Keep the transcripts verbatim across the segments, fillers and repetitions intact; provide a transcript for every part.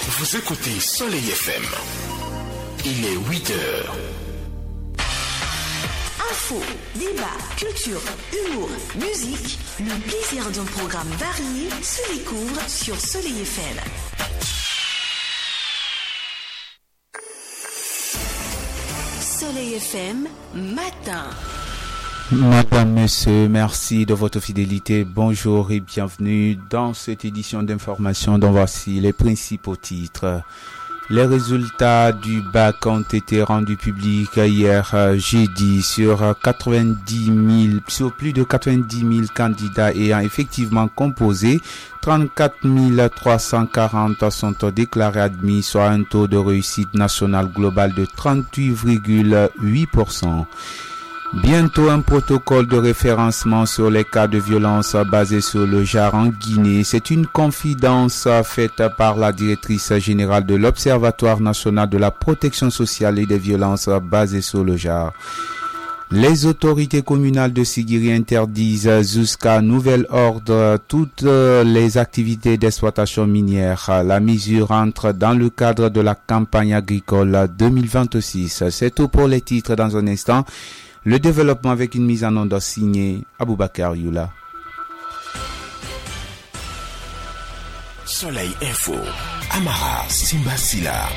Vous écoutez Soleil F M. Il est huit heures. Info, débat, culture, humour, musique, le plaisir d'un programme varié se découvre sur Soleil F M. Soleil F M, matin. Madame, Monsieur, merci de votre fidélité. Bonjour et bienvenue dans cette édition d'information dont voici les principaux titres. Les résultats du bac ont été rendus publics hier jeudi sur quatre-vingt-dix mille, sur plus de quatre-vingt-dix mille candidats ayant effectivement composé. trente-quatre mille trois cent quarante sont déclarés admis, soit un taux de réussite national global de trente-huit virgule huit pour cent. Bientôt un protocole de référencement sur les cas de violence basé sur le genre en Guinée. C'est une confidence faite par la directrice générale de l'Observatoire national de la protection sociale et des violences basées sur le genre. Les autorités communales de Sigiri interdisent jusqu'à nouvel ordre toutes les activités d'exploitation minière. La mesure entre dans le cadre de la campagne agricole deux mille vingt-six. C'est tout pour les titres dans un instant. Le développement avec une mise en onde signée Aboubakar Youla. Soleil Info, Amara Simbasila.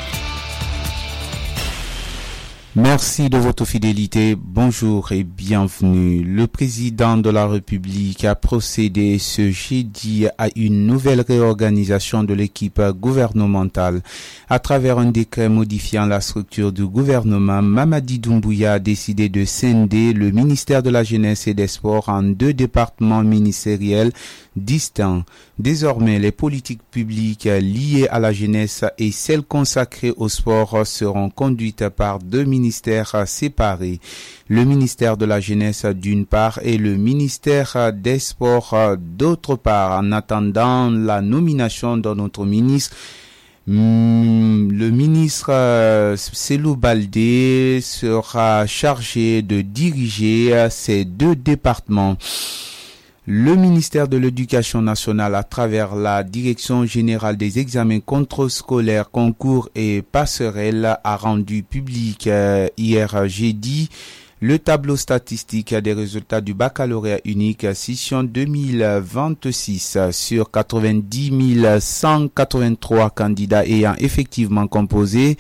Merci de votre fidélité. Bonjour et bienvenue. Le président de la République a procédé ce jeudi à une nouvelle réorganisation de l'équipe gouvernementale. À travers un décret modifiant la structure du gouvernement, Mamadi Doumbouya a décidé de scinder le ministère de la Jeunesse et des Sports en deux départements ministériels distincts. Désormais, les politiques publiques liées à la jeunesse et celles consacrées au sport seront conduites par deux ministères séparés. Le ministère de la Jeunesse d'une part et le ministère des Sports d'autre part. En attendant la nomination de notre ministre, le ministre Selou Baldé sera chargé de diriger ces deux départements. Le ministère de l'Éducation nationale, à travers la Direction générale des examens contrôle-scolaires, concours et passerelles, a rendu public euh, hier jeudi le tableau statistique des résultats du baccalauréat unique session deux mille vingt-six. Sur quatre-vingt-dix mille cent quatre-vingt-trois candidats ayant effectivement composé,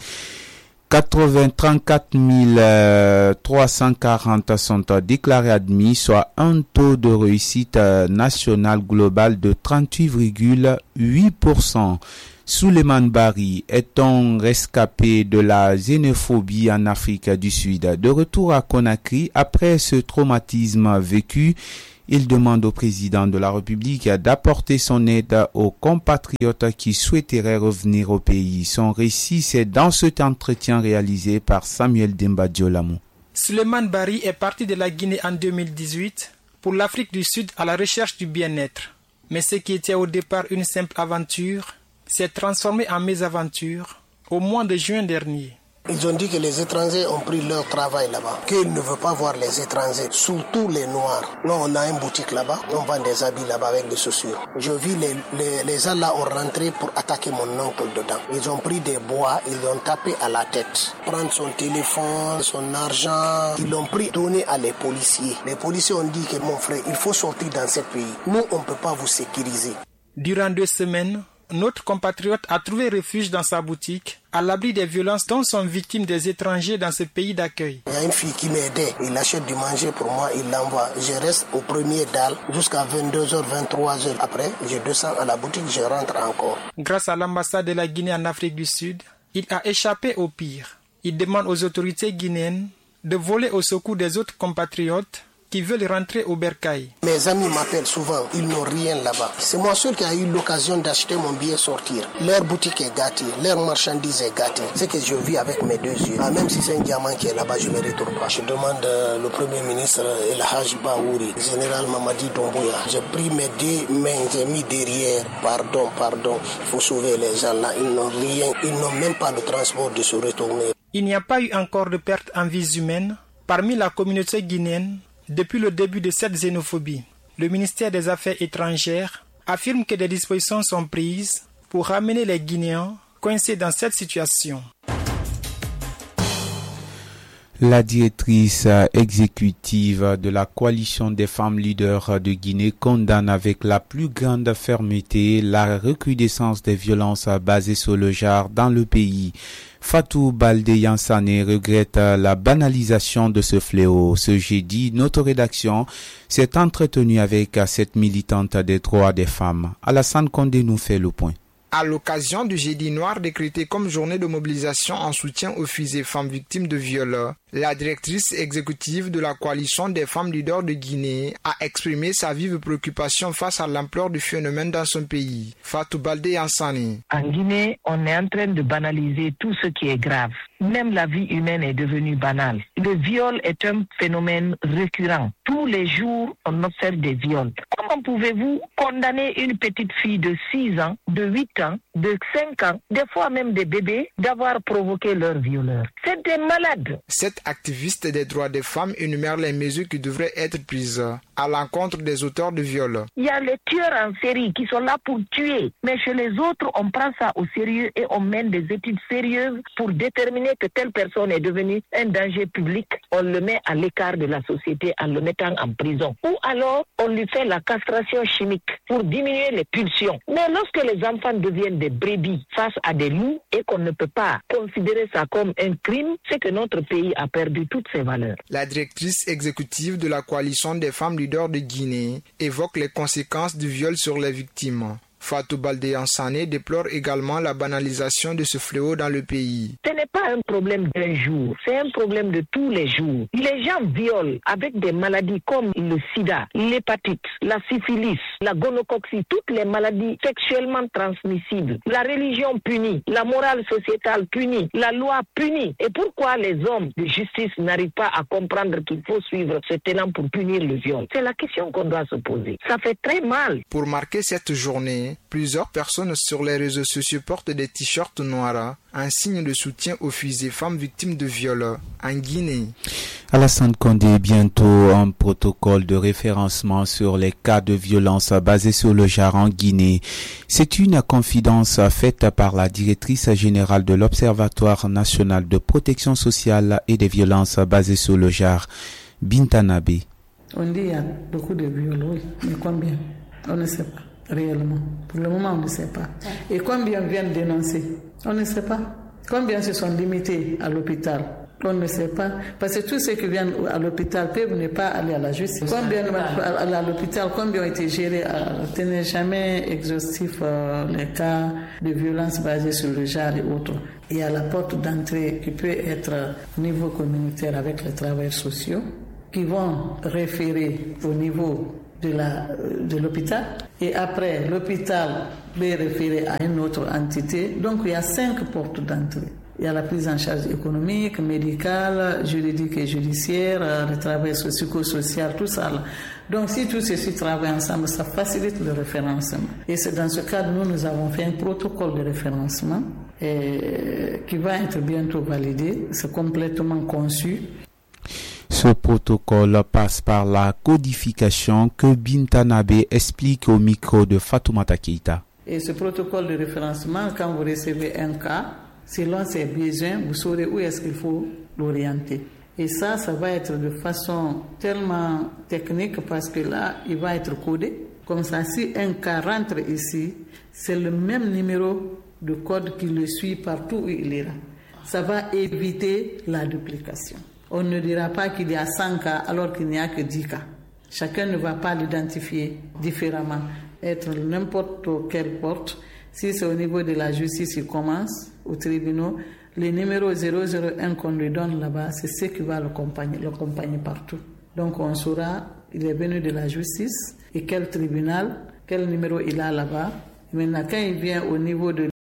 trente-quatre mille trois cent quarante sont déclarés admis, soit un taux de réussite national global de trente-huit virgule huit pour cent. Souleymane Bari est un rescapé de la xénophobie en Afrique du Sud. De retour à Conakry, après ce traumatisme vécu, il demande au président de la République d'apporter son aide aux compatriotes qui souhaiteraient revenir au pays. Son récit, c'est dans cet entretien réalisé par Samuel Demba Diolamo. Souleymane Bari est parti de la Guinée en deux mille dix-huit pour l'Afrique du Sud à la recherche du bien-être. Mais ce qui était au départ une simple aventure s'est transformé en mésaventure au mois de juin dernier. Ils ont dit que les étrangers ont pris leur travail là-bas, qu'ils ne veulent pas voir les étrangers, surtout les noirs. Nous, on a une boutique là-bas, on vend des habits là-bas avec des chaussures. Je vis les, les, les gens là ont rentré pour attaquer mon oncle dedans. Ils ont pris des bois, ils l'ont tapé à la tête. Prendre son téléphone, son argent, ils l'ont pris, donné à les policiers. Les policiers ont dit que mon frère, il faut sortir dans ce pays. Nous, on ne peut pas vous sécuriser. Durant deux semaines, notre compatriote a trouvé refuge dans sa boutique, à l'abri des violences dont sont victimes des étrangers dans ce pays d'accueil. Il y a une fille qui m'aidait, il achète du manger pour moi, il l'envoie. Je reste au premier dalle jusqu'à vingt-deux heures, vingt-trois heures. Après, je descends à la boutique, je rentre encore. Grâce à l'ambassade de la Guinée en Afrique du Sud, il a échappé au pire. Il demande aux autorités guinéennes de voler au secours des autres compatriotes qui veulent rentrer au bercail. Mes amis m'appellent souvent, ils n'ont rien là-bas. C'est moi seul qui a eu l'occasion d'acheter mon billet sortir. Leur boutique est gâtée, leur marchandise est gâtée. C'est que je vis avec mes deux yeux. Ah, même si c'est un diamant qui est là-bas, je ne me retourne pas. Je demande euh, le Premier ministre El Haj Baouri, général Mamadi Doumbouya. J'ai pris mes deux mains, j'ai mis derrière. Pardon, pardon, il faut sauver les gens là. Ils n'ont rien, ils n'ont même pas le transport de se retourner. Il n'y a pas eu encore de perte en vies humaines parmi la communauté guinéenne depuis le début de cette xénophobie. Le ministère des Affaires étrangères affirme que des dispositions sont prises pour ramener les Guinéens coincés dans cette situation. La directrice exécutive de la coalition des femmes leaders de Guinée condamne avec la plus grande fermeté la recrudescence des violences basées sur le genre dans le pays. Fatou Baldé Yansane regrette la banalisation de ce fléau. Ce jeudi, notre rédaction s'est entretenue avec cette militante des droits des femmes. Alassane Condé nous fait le point. À l'occasion du Jeudi noir décrété comme journée de mobilisation en soutien aux filles et femmes victimes de viols, la directrice exécutive de la coalition des femmes leaders de Guinée a exprimé sa vive préoccupation face à l'ampleur du phénomène dans son pays. Fatou Baldé Yansane. En Guinée, on est en train de banaliser tout ce qui est grave. Même la vie humaine est devenue banale. Le viol est un phénomène récurrent. Tous les jours, on observe des viols. Comment pouvez-vous condamner une petite fille de six ans, de huit ans, de cinq ans, des fois même des bébés, d'avoir provoqué leur violeur? C'est des malades. Cette activiste des droits des femmes énumère les mesures qui devraient être prises à l'encontre des auteurs de viols. Il y a les tueurs en série qui sont là pour tuer. Mais chez les autres, on prend ça au sérieux et on mène des études sérieuses pour déterminer que telle personne est devenue un danger public. On le met à l'écart de la société en le mettant en prison. Ou alors, on lui fait la castration chimique pour diminuer les pulsions. Mais lorsque les enfants deviennent des brebis face à des loups et qu'on ne peut pas considérer ça comme un crime, c'est que notre pays a perdu toutes ses valeurs. La directrice exécutive de la coalition des femmes leaders de Guinée évoque les conséquences du viol sur les victimes. Fatou Baldé Yansane déplore également la banalisation de ce fléau dans le pays. Ce n'est pas un problème d'un jour, c'est un problème de tous les jours. Les gens violent avec des maladies comme le sida, l'hépatite, la syphilis, la gonococcie, toutes les maladies sexuellement transmissibles. La religion punit, la morale sociétale punit, la loi punit. Et pourquoi les hommes de justice n'arrivent pas à comprendre qu'il faut suivre cet élan pour punir le viol? C'est la question qu'on doit se poser. Ça fait très mal. Pour marquer cette journée, plusieurs personnes sur les réseaux sociaux portent des t-shirts noirs, un signe de soutien aux filles et femmes victimes de viols en Guinée. Alassane Condé, bientôt un protocole de référencement sur les cas de violence basés sur le genre en Guinée. C'est une confidence faite par la directrice générale de l'Observatoire national de protection sociale et des violences basées sur le genre, Binta Nabé. On dit qu'il y a beaucoup de viols, oui, mais combien? On ne sait pas. Réellement. Pour le moment, on ne sait pas. Et combien viennent dénoncer? On ne sait pas. Combien se sont limités à l'hôpital? On ne sait pas. Parce que tous ceux qui viennent à l'hôpital peuvent ne pas aller à la justice. Combien à l'hôpital, combien ont été gérés? Ce n'est jamais exhaustif euh, les cas de violence basée sur le genre et autres. Il y a la porte d'entrée qui peut être au niveau communautaire avec les travailleurs sociaux qui vont référer au niveau de la de l'hôpital et après l'hôpital va référer à une autre entité. Donc il y a cinq portes d'entrée. Il y a la prise en charge économique, médicale, juridique et judiciaire, le travail psychosocial, tout ça là. Donc si tout ceci travaille ensemble, ça facilite le référencement. Et c'est dans ce cadre nous nous avons fait un protocole de référencement et, qui va être bientôt validé. C'est complètement conçu. Ce protocole passe par la codification que Binta Nabé explique au micro de Fatoumata Keita. Et ce protocole de référencement, quand vous recevez un cas, selon ses besoins, vous saurez où est-ce qu'il faut l'orienter. Et ça, ça va être de façon tellement technique parce que là, il va être codé. Comme ça, si un cas rentre ici, c'est le même numéro de code qui le suit partout où il ira. Ça va éviter la duplication. On ne dira pas qu'il y a cent cas alors qu'il n'y a que dix cas. Chacun ne va pas l'identifier différemment. Être n'importe quelle porte. Si c'est au niveau de la justice, il commence au tribunal. Le numéro zéro zéro un qu'on lui donne là-bas, c'est ce qui va l'accompagner, l'accompagner partout. Donc on saura, il est venu de la justice et quel tribunal, quel numéro il a là-bas. Maintenant, quand il vient au niveau de